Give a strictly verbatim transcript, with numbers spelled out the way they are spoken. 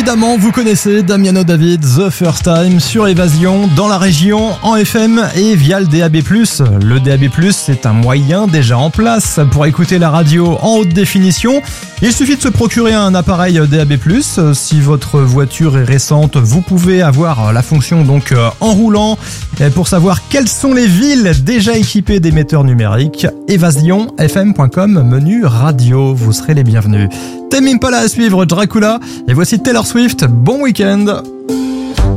Évidemment, vous connaissez Damiano David, The First Time sur Évasion, dans la région, en F M et via le D A B plus. Le D A B plus, c'est un moyen déjà en place pour écouter la radio en haute définition. Il suffit de se procurer un appareil D A B plus. Si votre voiture est récente, vous pouvez avoir la fonction donc en roulant. Pour savoir quelles sont les villes déjà équipées d'émetteurs numériques, évasion f m point com, menu radio, vous serez les bienvenus. Tame Impala à suivre, Dracula, et voici Taylor Swift, bon week-end.